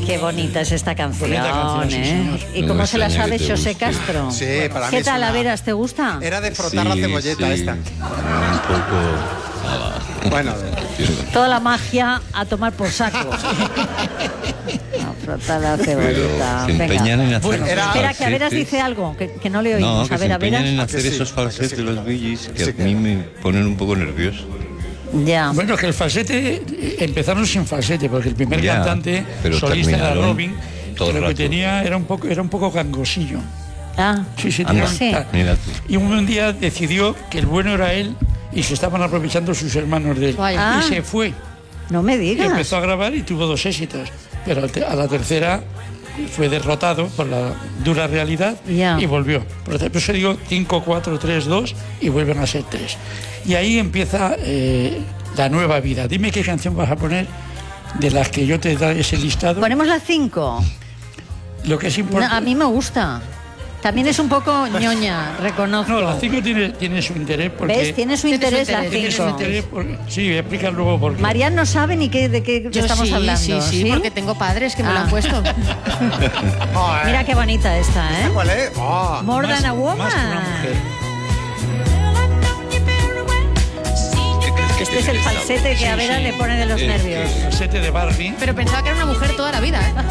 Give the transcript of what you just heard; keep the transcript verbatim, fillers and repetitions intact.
Qué bonita es esta canción, Bonita canción, sí, ¿eh? señor. ¿Y No cómo me se la extraña sabe que te José guste. Castro? Sí, para mí ¿Qué es tal, una- a veras, te gusta? Era de frotar la Sí, cebolleta sí. esta. Un poco... Nada. Bueno, Toda la magia a tomar por saco. A frotar la Pero cebollita. se Venga. empeñan en hacer Bueno, era- Espera, que a veras falsetes. dice algo, que, que no le No, oímos. que a se ver, a empeñan en veras. hacer ¿A que sí? esos ¿A que falsetes sí? de los Billys que Sí, a que- mí me ponen un poco nervioso. Ya. Bueno, que el falsete, eh, empezaron sin falsete, porque el primer Ya, cantante pero solista era terminaron Robin, todo que el lo que rato. tenía era un poco, era un poco gangosillo. Ah, Sí, sí, Anda, tenía- sí. ah, Mira tú. Y un día decidió que el bueno era él y se estaban aprovechando sus hermanos de él. Vaya. Ah. Y se fue. no me Y digas. empezó a grabar y tuvo dos éxitos. Pero al te- a la tercera fue derrotado por la dura realidad Ya. y volvió. Por eso digo cinco, cuatro, tres, dos y vuelven a ser tres. Y ahí empieza eh, la nueva vida. Dime qué canción vas a poner de las que yo te da ese listado. Ponemos las cinco. Lo que es No, importante. a mí me gusta. También es un poco ñoña, reconozco. No, la cinco tiene, tiene su interés porque. ¿Ves? Tiene su Tiene su interés la interés, tiene su cinco. interés porque- sí, voy a explicar luego por qué. Marian no sabe ni qué, de qué Yo estamos sí, hablando. sí, sí, porque tengo padres que me lo Ah. han puesto. joder. Mira qué bonita esta, ¿eh? ¿Cuál es? Oh. More Más- than a woman. más que una mujer. Este es el falsete que a Vera le pone de los Es que- nervios. El sete de Barbie. Pero pensaba que era una mujer toda la vida, ¿eh?